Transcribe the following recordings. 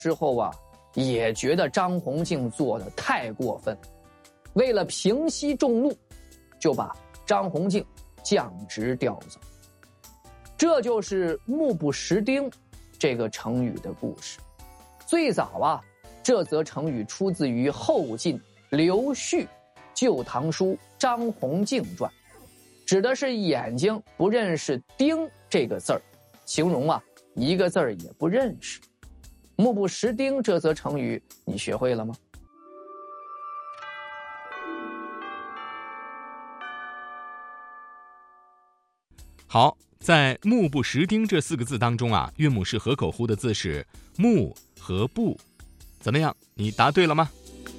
之后啊，也觉得张弘敬做的太过分，为了平息众怒，就把张弘敬降职调走。这就是目不识丁这个成语的故事。最早啊，这则成语出自于后晋刘旭《旧唐书·张弘敬传》，指的是眼睛不认识丁这个字儿，形容啊一个字儿也不认识。目不识丁这则成语你学会了吗？ 好，在目不识丁这4个字当中啊，韵母是合口呼的字是目和不。怎么样，你答对了吗？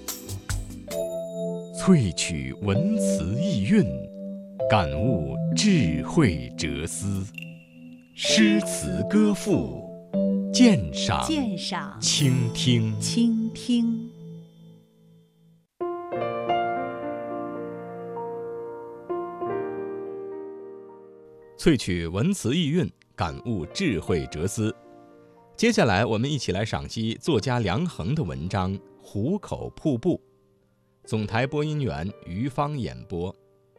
萃取文辞意蕴，感悟智慧哲思，诗词歌赋，鉴赏倾听。萃取文辞意蕴，感悟智慧哲思。接下来我们一起来赏析作家梁衡的文章《壶口瀑布》。总台播音员于芳演播。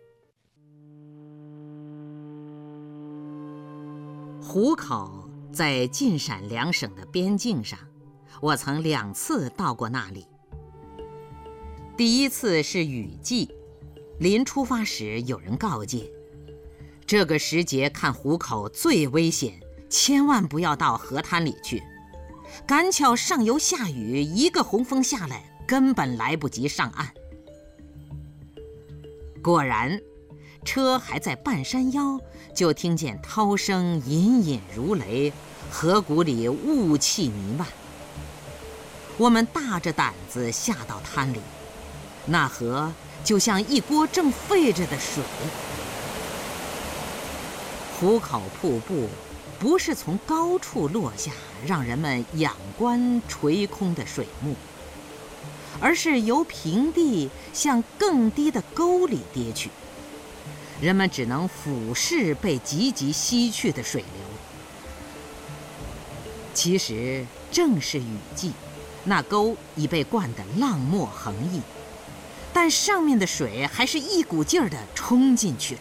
壶口在晋陕两省的边境上，我曾2次到过那里。第一次是雨季，临出发时有人告诫，这个时节看壶口最危险，千万不要到河滩里去。赶巧上游下雨，一个洪峰下来，根本来不及上岸。果然，车还在半山腰，就听见涛声隐隐如雷，河谷里雾气弥漫。我们大着胆子下到滩里，那河就像一锅正沸着的水。壶口瀑布不是从高处落下让人们仰观垂空的水幕，而是由平地向更低的沟里跌去，人们只能俯视被急急吸去的水流。其实正是雨季，那沟已被灌得浪沫横溢，但上面的水还是一股劲儿地冲进去。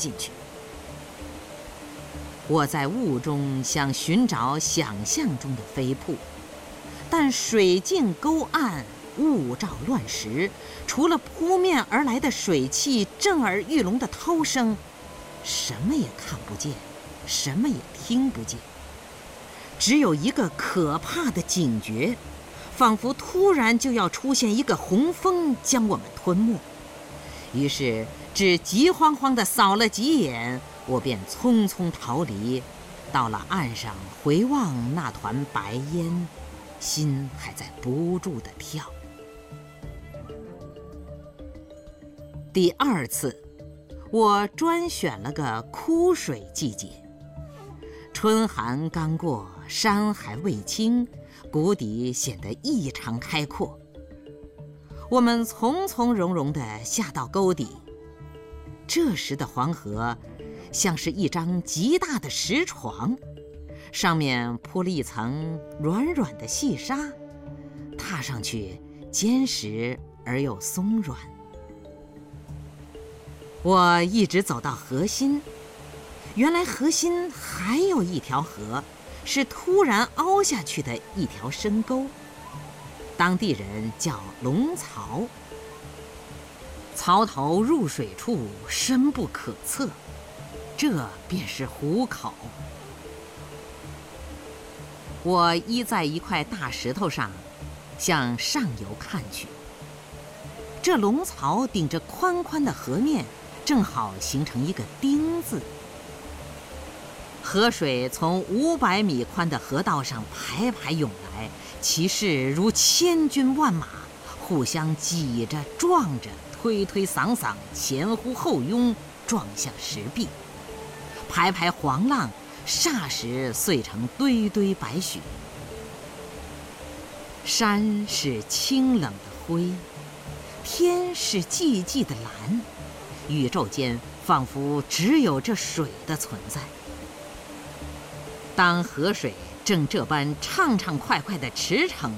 我在雾中想寻找想象中的飞瀑，但水静沟暗，雾罩乱石，除了扑面而来的水汽、震耳欲聋的涛声，什么也看不见，什么也听不见。只有一个可怕的警觉，仿佛突然就要出现一个洪峰将我们吞没。于是只急慌慌地扫了几眼，我便匆匆逃离，到了岸上回望那团白烟，心还在不住地跳。第2次，我专选了个枯水季节，春寒刚过，山还未青，谷底显得异常开阔。我们从从容容地下到沟底，这时的黄河像是一张极大的石床，上面铺了一层软软的细沙，踏上去坚实而又松软。我一直走到河心，原来河心还有一条河，是突然凹下去的一条深沟，当地人叫龙槽。槽头入水处深不可测，这便是壶口。我依在一块大石头上，向上游看去。这龙槽顶着宽宽的河面，正好形成一个丁字。河水从500米宽的河道上排排涌来，其势如千军万马，互相挤着撞着，推推搡搡，前呼后拥，撞向石壁。排排黄浪霎时碎成堆堆白雪。山是清冷的灰，天是寂寂的蓝，宇宙间仿佛只有这水的存在。当河水正这般畅畅快快地驰骋